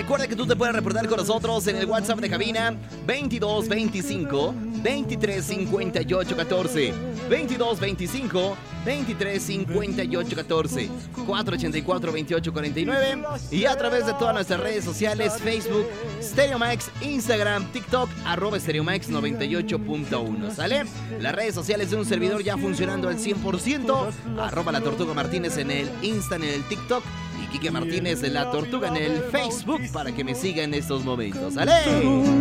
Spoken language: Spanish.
Recuerda que tú te puedes reportar con nosotros en el WhatsApp de cabina 22 25 23 58 14. 22 25 23 58 14. 484 28 49. Y a través de todas nuestras redes sociales: Facebook, StereoMax, Instagram, TikTok, @StereoMax 98.1. ¿Sale? Las redes sociales de un servidor ya funcionando al 100%. @La Tortuga Martínez en el Insta, en el TikTok. Y Quique Martínez de La Tortuga en el Facebook para que me siga en estos momentos. ¡Sale!